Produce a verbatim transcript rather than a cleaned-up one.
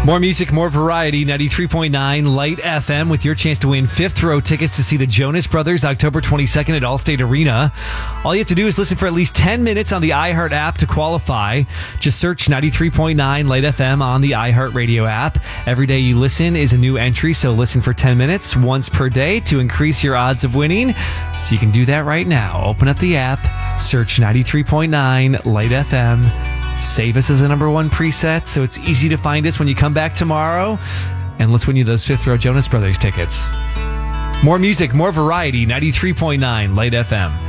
More music, more variety. ninety-three point nine Light F M with your chance to win fifth row tickets to see the Jonas Brothers October twenty-second at Allstate Arena. All you have to do is listen for at least ten minutes on the iHeart app to qualify. Just search ninety-three point nine Light F M on the iHeart Radio app. Every day you listen is a new entry, so listen for ten minutes once per day to increase your odds of winning. So you can do that right now. Open up the app, search ninety-three point nine Light F M. Save us as a number one preset so it's easy to find us when you come back tomorrow. And let's win you those fifth row Jonas Brothers tickets. More music, more variety. ninety-three point nine Light F M.